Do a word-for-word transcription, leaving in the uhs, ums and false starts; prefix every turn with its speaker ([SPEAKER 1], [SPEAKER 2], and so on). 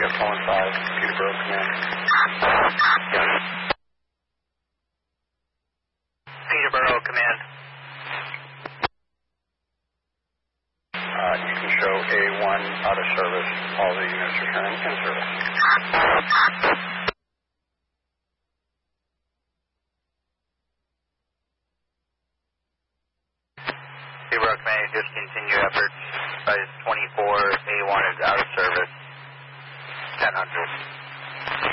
[SPEAKER 1] Cohen five, Peterborough Command.
[SPEAKER 2] Peterborough Command.
[SPEAKER 1] Uh, you can show A one out of service. All the units returning in service.
[SPEAKER 2] Peterborough Command, discontinue efforts. Size twenty-four, A one is out of service. ten hundred.